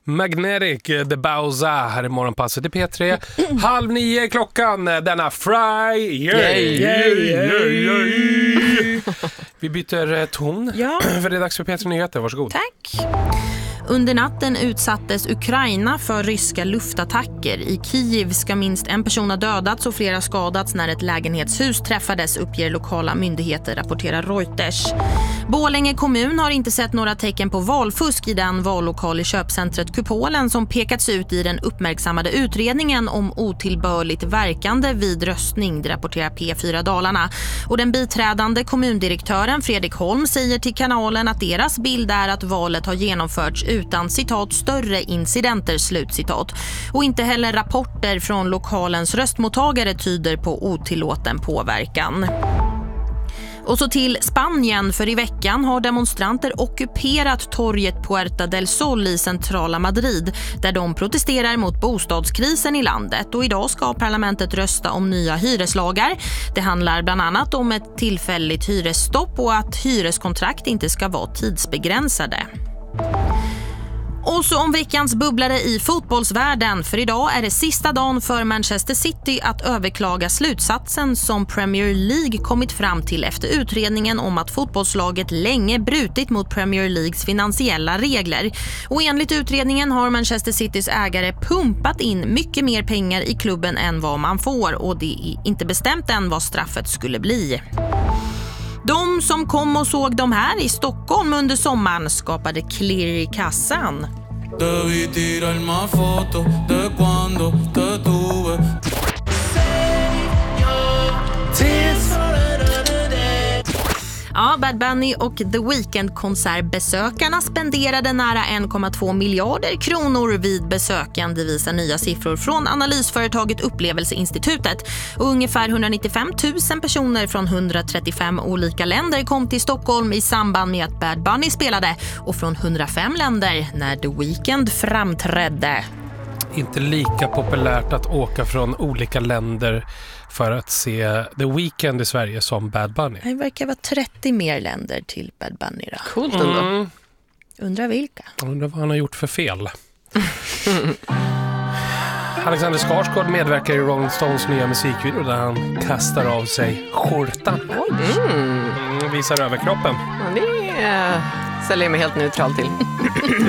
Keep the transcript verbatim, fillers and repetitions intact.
Magnetic, The Bowza här i morgonpasset i P tre. Halv nio klockan denna Friday. Yay, yay, yay, yay. Vi byter ton, ja. För det är dags för P tre Nyheter. Varsågod. Tack. Under natten utsattes Ukraina för ryska luftattacker. I Kiev ska minst en person ha dödats och flera skadats när ett lägenhetshus träffades, uppger lokala myndigheter, rapporterar Reuters. Borlänge kommun har inte sett några tecken på valfusk i den vallokal i köpcentret Kupolen som pekats ut i den uppmärksammade utredningen om otillbörligt verkande vid röstning, rapporterar P fyra Dalarna. Och den biträdande kommundirektören Fredrik Holm säger till kanalen att deras bild är att valet har genomförts utan citat större incidenter, slutcitat. Och inte heller rapporter från lokalens röstmottagare tyder på otillåten påverkan. Och så till Spanien, för i veckan har demonstranter ockuperat torget Puerta del Sol i centrala Madrid där de protesterar mot bostadskrisen i landet. Och idag ska parlamentet rösta om nya hyreslagar. Det handlar bland annat om ett tillfälligt hyresstopp och att hyreskontrakt inte ska vara tidsbegränsade. Och så om veckans bubblare i fotbollsvärlden, för idag är det sista dagen för Manchester City att överklaga slutsatsen som Premier League kommit fram till efter utredningen om att fotbollslaget länge brutit mot Premier Leagues finansiella regler. Och enligt utredningen har Manchester Citys ägare pumpat in mycket mer pengar i klubben än vad man får, och det är inte bestämt än vad straffet skulle bli. De som kom och såg de här i Stockholm under sommaren skapade klirr i kassan. Ja, Bad Bunny och The Weeknd-konsertbesökarna spenderade nära en komma två miljarder kronor vid besöken, det visar nya siffror från analysföretaget Upplevelseinstitutet. Och ungefär etthundranittiofem tusen personer från etthundratrettiofem olika länder kom till Stockholm i samband med att Bad Bunny spelade, och från hundrafem länder när The Weeknd framträdde. Inte lika populärt att åka från olika länder för att se The Weeknd i Sverige som Bad Bunny. Det verkar vara trettio mer länder till Bad Bunny då. Coolt ändå. Mm. Undrar vilka. Undrar vad han har gjort för fel. Alexander Skarsgård medverkar i Rolling Stones nya musikvideo där han kastar av sig skjortan. Mm. Mm, visar överkroppen. Ja, det uh, ställer jag mig helt neutral till.